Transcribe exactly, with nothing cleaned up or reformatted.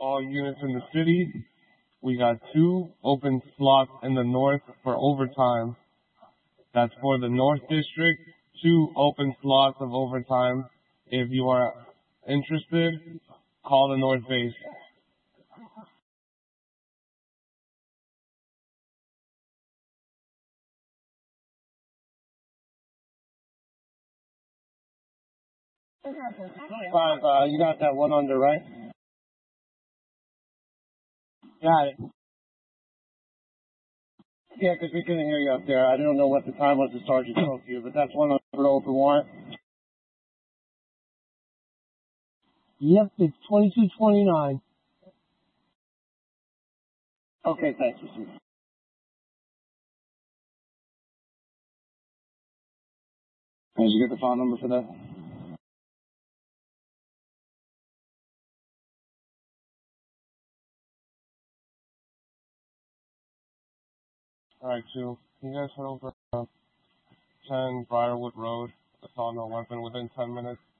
all units in the city. We got two open slots in the north for overtime. That's for the North District, two open slots of overtime. If you are interested, call the North Base. Five, uh, you got that one under, right? Got it. Yeah, 'cause we couldn't hear you up there. I don't know what the time was the sergeant spoke to you, but that's one under open warrant. Yep, it's twenty-two twenty-nine. Okay, thanks. Did you get the phone number for that? Alright, two. Can you guys head over uh, ten Briarwood Road? I saw no weapon within ten minutes.